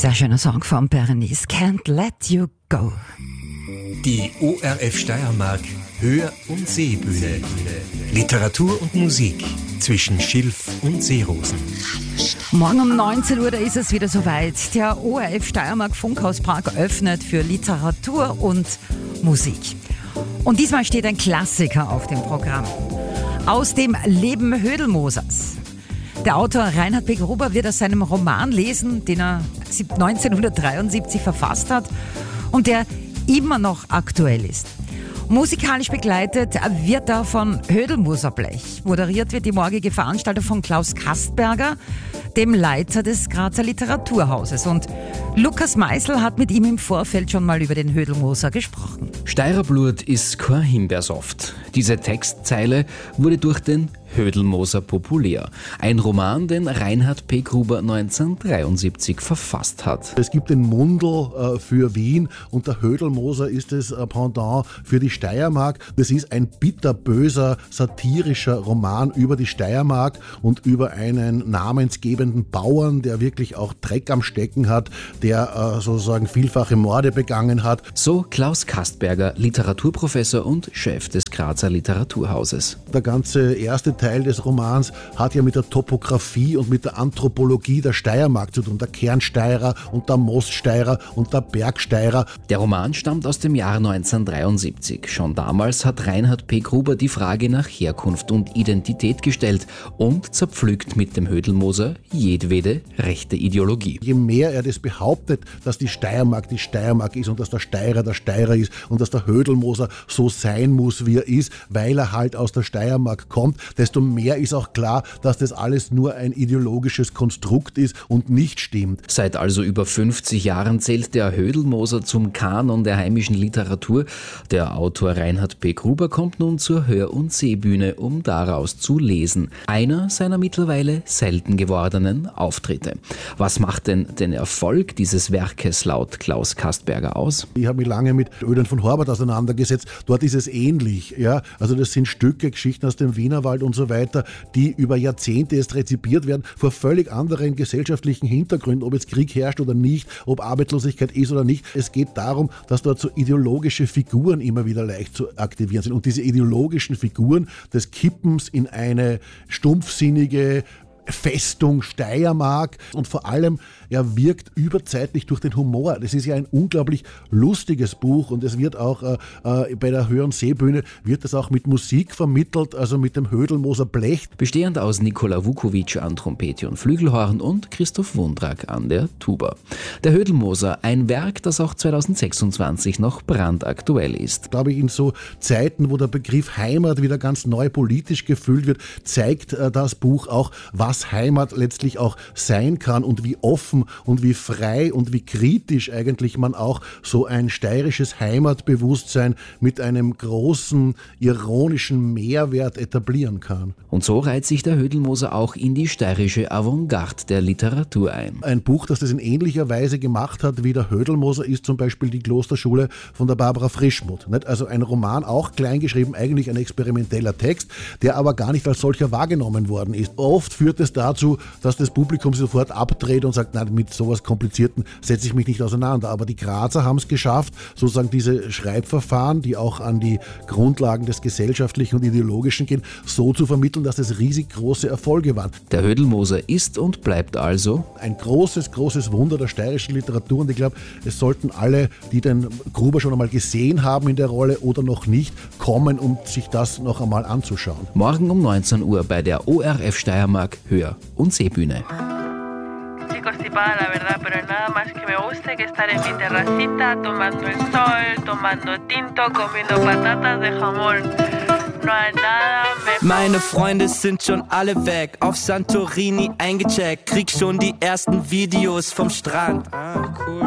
Sehr schöner Song von Berenice, Can't Let You Go. Die ORF Steiermark Hör- und Seebühne. Literatur und Musik zwischen Schilf und Seerosen. Morgen um 19 Uhr, da ist es wieder soweit. Der ORF Steiermark Funkhauspark öffnet für Literatur und Musik. Und diesmal steht ein Klassiker auf dem Programm. Aus dem Leben Hödelmosers. Der Autor Reinhard P. Gruber wird aus seinem Roman lesen, den er 1973 verfasst hat und der immer noch aktuell ist. Musikalisch begleitet wird er von Hödelmoserblech. Moderiert wird die morgige Veranstaltung von Klaus Kastberger, dem Leiter des Grazer Literaturhauses. Und Lukas Meißel hat mit ihm im Vorfeld schon mal über den Hödelmoser gesprochen. Steirerblut ist kein Himbeersaft. Diese Textzeile wurde durch den Hödelmoser populär. Ein Roman, den Reinhard P. Gruber 1973 verfasst hat. Es gibt den Mundl für Wien und der Hödelmoser ist das Pendant für die Steiermark. Das ist ein bitterböser, satirischer Roman über die Steiermark und über einen namensgebenden Bauern, der wirklich auch Dreck am Stecken hat, der sozusagen vielfache Morde begangen hat. So Klaus Kastberger, Literaturprofessor und Chef des Grazer Literaturhauses. Der ganze erste Teil des Romans hat ja mit der Topographie und mit der Anthropologie der Steiermark zu tun. Der Kernsteirer und der Moststeirer und der Bergsteirer. Der Roman stammt aus dem Jahr 1973. Schon damals hat Reinhard P. Gruber die Frage nach Herkunft und Identität gestellt und zerpflückt mit dem Hödelmoser jedwede rechte Ideologie. Je mehr er das behauptet, dass die Steiermark ist und dass der Steirer ist und dass der Hödelmoser so sein muss, wie er ist, weil er halt aus der Steiermark kommt, desto mehr ist auch klar, dass das alles nur ein ideologisches Konstrukt ist und nicht stimmt. Seit also über 50 Jahren zählt der Hödelmoser zum Kanon der heimischen Literatur. Der Autor Reinhard P. Gruber kommt nun zur Hör- und Seebühne, um daraus zu lesen. Einer seiner mittlerweile selten gewordenen Auftritte. Was macht denn den Erfolg dieses Werkes laut Klaus Kastberger aus? Ich habe mich lange mit Ödern von Horbert auseinandergesetzt. Dort ist es ähnlich. Ja? Also das sind Stücke, Geschichten aus dem Wienerwald und so weiter, die über Jahrzehnte erst rezipiert werden, vor völlig anderen gesellschaftlichen Hintergründen, ob jetzt Krieg herrscht oder nicht, ob Arbeitslosigkeit ist oder nicht. Es geht darum, dass dort so ideologische Figuren immer wieder leicht zu aktivieren sind. Und diese ideologischen Figuren des Kippens in eine stumpfsinnige Festung Steiermark und vor allem wirkt überzeitlich durch den Humor. Das ist ja ein unglaublich lustiges Buch und es wird auch bei der Hör- und Seebühne wird das auch mit Musik vermittelt, also mit dem Hödelmoser Blech. Bestehend aus Nikola Vukovic an Trompete und Flügelhorn und Christoph Wundrak an der Tuba. Der Hödelmoser, ein Werk, das auch 2026 noch brandaktuell ist. Glaube ich, in so Zeiten, wo der Begriff Heimat wieder ganz neu politisch gefüllt wird, zeigt das Buch auch, was Heimat letztlich auch sein kann und wie offen und wie frei und wie kritisch eigentlich man auch so ein steirisches Heimatbewusstsein mit einem großen ironischen Mehrwert etablieren kann. Und so reiht sich der Hödelmoser auch in die steirische Avantgarde der Literatur ein. Ein Buch, das in ähnlicher Weise gemacht hat wie der Hödelmoser, ist zum Beispiel die Klosterschule von der Barbara Frischmuth. Also ein Roman, auch klein geschrieben, eigentlich ein experimenteller Text, der aber gar nicht als solcher wahrgenommen worden ist. Oft führt es dazu, dass das Publikum sofort abdreht und sagt, nein, mit sowas Komplizierten setze ich mich nicht auseinander. Aber die Grazer haben es geschafft, sozusagen diese Schreibverfahren, die auch an die Grundlagen des Gesellschaftlichen und Ideologischen gehen, so zu vermitteln, dass es riesig große Erfolge waren. Der Hödelmoser ist und bleibt also ein großes, großes Wunder der steirischen Literatur und ich glaube, es sollten alle, die den Gruber schon einmal gesehen haben in der Rolle oder noch nicht, kommen, um sich das noch einmal anzuschauen. Morgen um 19 Uhr bei der ORF Steiermark Hör- und Seebühne. Chicos, tipada la verdad, pero nada más que me guste que estar en mi terracita, tomando el sol, tomando tinto, comiendo patatas de jamón. No hay nada mejor. Meine Freunde sind schon alle weg, auf Santorini eingecheckt, krieg schon die ersten Videos vom Strand. Ah, cool.